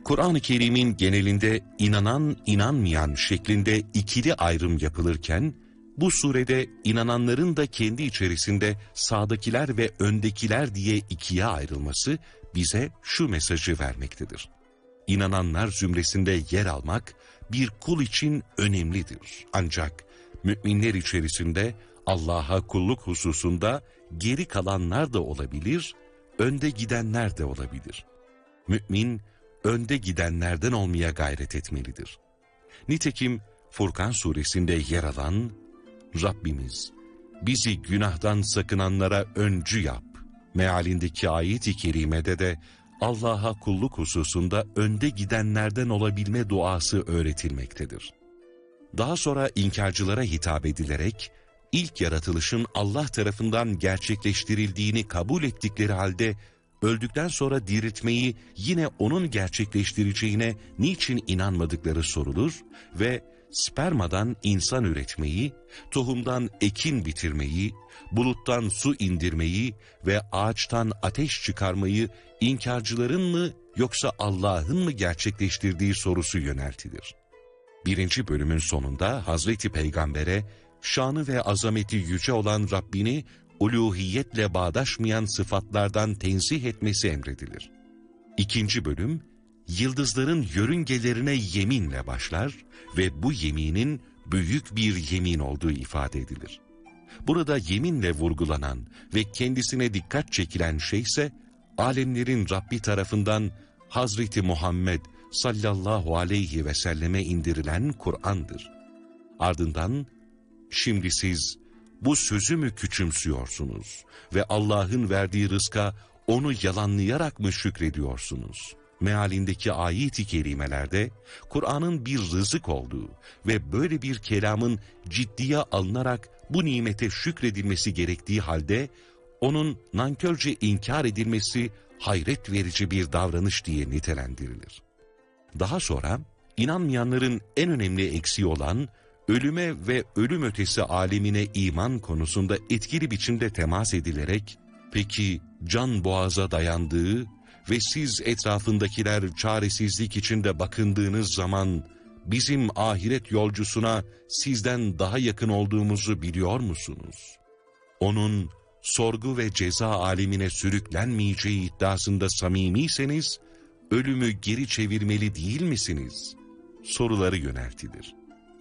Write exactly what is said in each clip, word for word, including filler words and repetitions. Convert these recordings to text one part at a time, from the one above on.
Kur'an-ı Kerim'in genelinde inanan, inanmayan şeklinde ikili ayrım yapılırken, bu surede inananların da kendi içerisinde sağdakiler ve öndekiler diye ikiye ayrılması bize şu mesajı vermektedir. İnananlar zümresinde yer almak bir kul için önemlidir. Ancak müminler içerisinde Allah'a kulluk hususunda geri kalanlar da olabilir, önde gidenler de olabilir. Mümin, önde gidenlerden olmaya gayret etmelidir. Nitekim Furkan suresinde yer alan, Rabbimiz bizi günahtan sakınanlara öncü yap mealindeki ayet-i kerimede de Allah'a kulluk hususunda önde gidenlerden olabilme duası öğretilmektedir. Daha sonra inkarcılara hitap edilerek, ilk yaratılışın Allah tarafından gerçekleştirildiğini kabul ettikleri halde, öldükten sonra diriltmeyi yine O'nun gerçekleştireceğine niçin inanmadıkları sorulur ve spermadan insan üretmeyi, tohumdan ekin bitirmeyi, buluttan su indirmeyi ve ağaçtan ateş çıkarmayı inkarcıların mı yoksa Allah'ın mı gerçekleştirdiği sorusu yöneltilir. Birinci bölümün sonunda Hazreti Peygamber'e şanı ve azameti yüce olan Rabbini uluhiyetle bağdaşmayan sıfatlardan tenzih etmesi emredilir. İkinci bölüm, yıldızların yörüngelerine yeminle başlar ve bu yeminin büyük bir yemin olduğu ifade edilir. Burada yeminle vurgulanan ve kendisine dikkat çekilen şey ise, alemlerin Rabbi tarafından Hazreti Muhammed sallallahu aleyhi ve selleme indirilen Kur'an'dır. Ardından, şimdi siz bu sözü mü küçümsüyorsunuz ve Allah'ın verdiği rızka onu yalanlayarak mı şükrediyorsunuz? Mealindeki ayet-i kerimelerde Kur'an'ın bir rızık olduğu ve böyle bir kelamın ciddiye alınarak bu nimete şükredilmesi gerektiği halde onun nankörce inkar edilmesi hayret verici bir davranış diye nitelendirilir. Daha sonra inanmayanların en önemli eksiği olan ölüme ve ölüm ötesi alemine iman konusunda etkili biçimde temas edilerek, peki can boğaza dayandığı ve siz etrafındakiler çaresizlik içinde bakındığınız zaman bizim ahiret yolcusuna sizden daha yakın olduğumuzu biliyor musunuz? Onun sorgu ve ceza alemine sürüklenmeyeceği iddiasında samimiyseniz, ölümü geri çevirmeli değil misiniz? Soruları yöneltilir.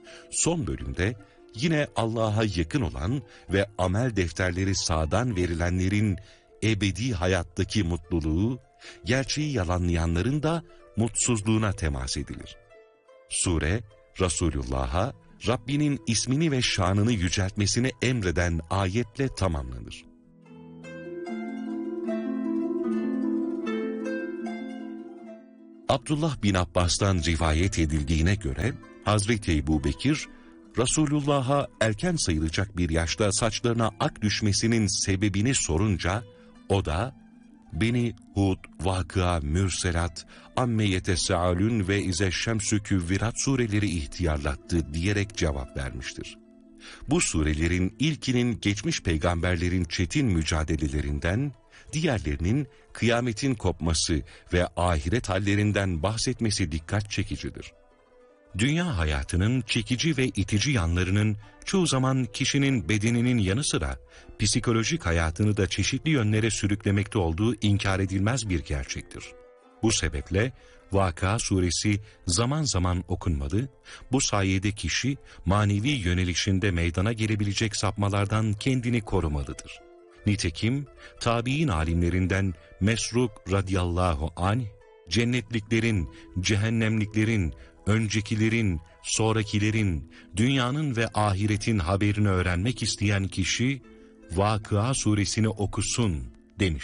Son bölümde yine Allah'a yakın olan ve amel defterleri sağdan verilenlerin ebedi hayattaki mutluluğu, gerçeği yalanlayanların da mutsuzluğuna temas edilir. Sure, Resulullah'a Rabbinin ismini ve şanını yüceltmesini emreden ayetle tamamlanır. Abdullah bin Abbas'tan rivayet edildiğine göre, Hazreti Ebubekir, Resulullah'a erken sayılacak bir yaşta saçlarına ak düşmesinin sebebini sorunca, o da, beni Hud, Vakıa, Mürselat, Amme Yetesâalün ve İze Şemsü Küvvirat sureleri ihtiyarlattı diyerek cevap vermiştir. Bu surelerin ilkinin geçmiş peygamberlerin çetin mücadelelerinden, diğerlerinin kıyametin kopması ve ahiret hallerinden bahsetmesi dikkat çekicidir. Dünya hayatının çekici ve itici yanlarının çoğu zaman kişinin bedeninin yanı sıra psikolojik hayatını da çeşitli yönlere sürüklemekte olduğu inkar edilmez bir gerçektir. Bu sebeple Vakıa suresi zaman zaman okunmalı, bu sayede kişi manevi yönelişinde meydana gelebilecek sapmalardan kendini korumalıdır. Nitekim tabiin alimlerinden Mesruk radıyallahu anh, cennetliklerin, cehennemliklerin, öncekilerin, sonrakilerin, dünyanın ve ahiretin haberini öğrenmek isteyen kişi, Vakıa suresini okusun demiş.